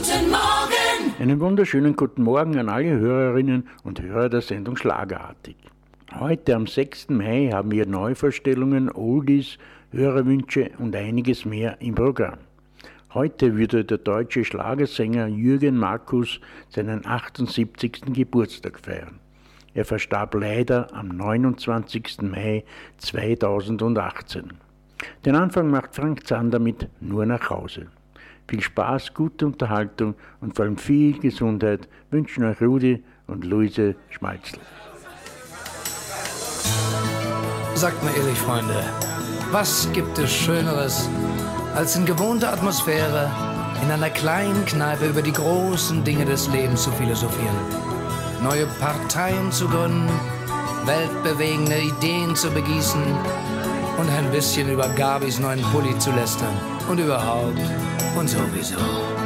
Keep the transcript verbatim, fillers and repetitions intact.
Guten Morgen! Einen wunderschönen guten Morgen an alle Hörerinnen und Hörer der Sendung Schlagerartig. Heute am sechsten Mai haben wir Neuvorstellungen, Oldies, Hörerwünsche und einiges mehr im Programm. Heute würde der deutsche Schlagersänger Jürgen Markus seinen achtundsiebzigsten Geburtstag feiern. Er verstarb leider am neunundzwanzigsten Mai zweitausendachtzehn. Den Anfang macht Frank Zander mit Nur nach Hause. Viel Spaß, gute Unterhaltung und vor allem viel Gesundheit wünschen euch Rudi und Luise Schmalzl. Sagt mir ehrlich, Freunde, was gibt es Schöneres, als in gewohnter Atmosphäre in einer kleinen Kneipe über die großen Dinge des Lebens zu philosophieren, neue Parteien zu gründen, weltbewegende Ideen zu begießen und ein bisschen über Gabis neuen Pulli zu lästern und überhaupt und sowieso.